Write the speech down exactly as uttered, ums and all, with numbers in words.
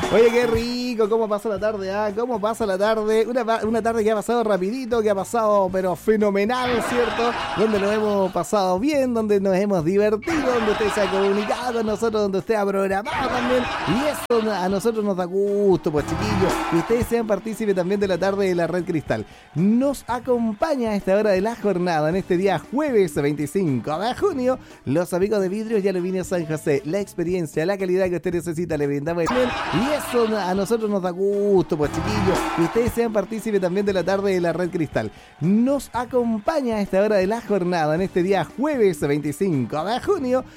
Oye, qué rico, cómo pasa la tarde, ¿ah? ¿Cómo pasa la tarde? Una, una tarde que ha pasado rapidito, que ha pasado pero fenomenal, ¿cierto? Donde nos hemos pasado bien, donde nos hemos divertido, donde usted se ha comunicado con nosotros, donde usted ha programado también. Y eso a nosotros nos da gusto, pues chiquillos, que ustedes sean partícipes también de la tarde de la Red Cristal. Nos acompaña a esta hora de la jornada, en este día jueves veinticinco de junio, los amigos de Vidrios y Aluminio San José. La experiencia, la calidad que usted necesita, le brindamos. Y eso a nosotros nos da gusto, pues chiquillos, que ustedes sean partícipes también de la tarde de la Red Cristal. Nos acompaña a esta hora de la jornada, en este día jueves veinticinco de junio,